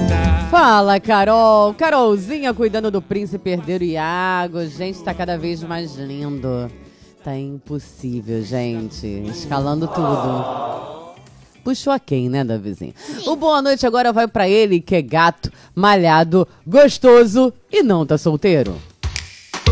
Fala, Carol. Carolzinha cuidando do príncipe herdeiro Iago. Gente, tá cada vez mais lindo. Tá impossível, gente. Escalando tudo. Puxou a quem, né, Davizinho? O boa noite agora vai pra ele, que é gato, malhado, gostoso e não tá solteiro.